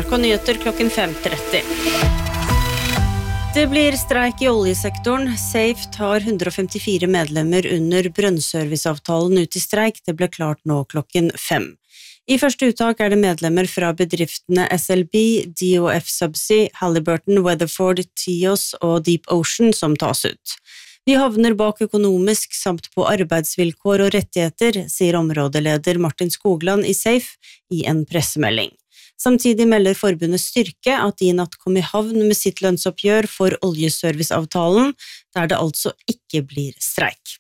NRK Nyheter klokken 5:30. Det blir streik I oljesektoren. Safe tar 154 medlemmer under brønnserviceavtalen ut I streik. Det ble klart nå klokken 5. I første uttak det medlemmer fra bedriftene SLB, DOF Subsea, Halliburton, Weatherford, Tios og Deep Ocean som tas ut. Vi havner bak økonomisk samt på arbeidsvilkår og rettigheter, sier områdeleder Martin Skogland I Safe I en pressemelding. Samtidig melder forbundet Styrke at de I natt kom I havn med sitt lønnsoppgjør for oljeserviceavtalen, der det altså ikke blir streik.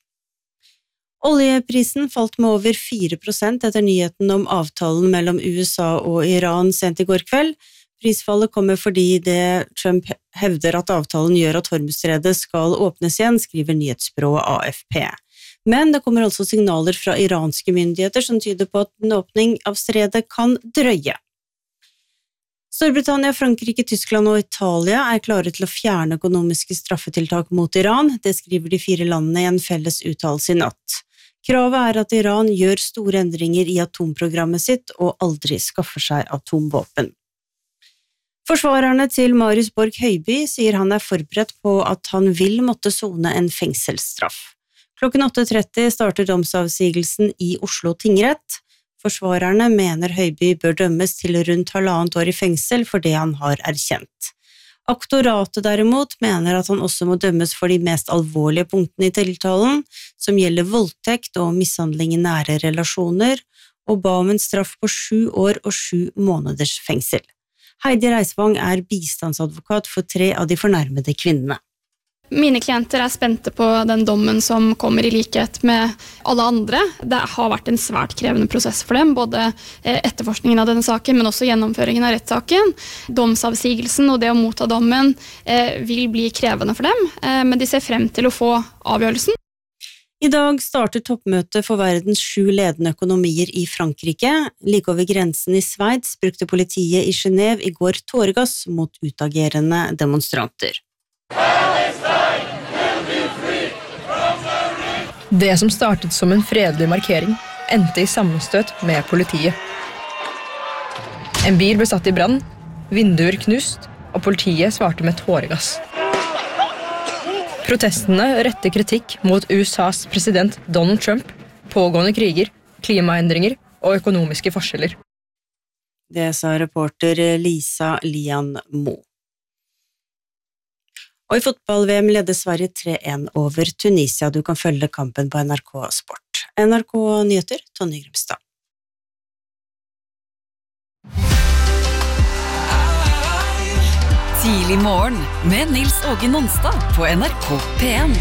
Oljeprisen falt med over 4% etter nyheten om avtalen mellom USA og Iran sent I går kveld. Prisfallet kommer fordi Trump hevder at avtalen gjør at Hormuzstredet skal åpnes igjen, skriver nyhetsbyrået AFP. Men det kommer altså signaler fra iranske myndigheter som tyder på at en åpning av stredet kan drøye. Storbritannia, Frankrike, Tyskland og Italia klare til å fjerne økonomiske straffetiltak mot Iran. Det skriver de 4 landene I en felles uttalelse I natt. Kravet at Iran gjør store endringer I atomprogrammet sitt og aldri skaffer seg atomvåpen. Forsvarerne til Marius Borg Høiby sier han forberedt på at han vil måtte sone en fengselsstraff. Klokken 8:30 starter domsavsigelsen I Oslo tingrett. Forsvarerne mener Høiby bør dømmes til rundt 1,5 år I fengsel for det han har erkjent. Aktoratet derimot mener at han også må dømmes for de mest alvorlige punktene I tiltalen, som gjelder voldtekt og mishandling I nære relasjoner, og ba om en straff på 7 år og 7 måneders fengsel. Heidi Reisvang bistandsadvokat for 3 av de fornærmede kvinnene. Mine klienter spente på den dommen som kommer I likhet med alle andre. Det har vært en svært krevende prosess for dem, både etterforskningen av denne saken, men også gjennomføringen av rettssaken. Domsavsigelsen og det å motta dommen vil bli krevende for dem, men de ser frem til å få avgjørelsen. I dag starter toppmøtet for verdens 7 ledende økonomier I Frankrike. Like over grensen I Sveits brukte politiet I Genève I går tåregass mot utagerende demonstranter. Det som startet som en fredelig markering, endte I sammenstøt med politiet. En bil ble satt I brann, vinduer knust, og politiet svarte med tåregass. Protestene retter kritikk mot USAs president Donald Trump, pågående kriger, klimaendringer og økonomiske forskjeller. Det sa reporter Lisa Lian Mo. Og I fotball-VM leder Sverige 3-1 over Tunisia. Du kan følge kampen på NRK Sport. NRK Nyheter, Tonje Grimstad. Tidlig morgen med Nils Åge Nonstad på NRK P1.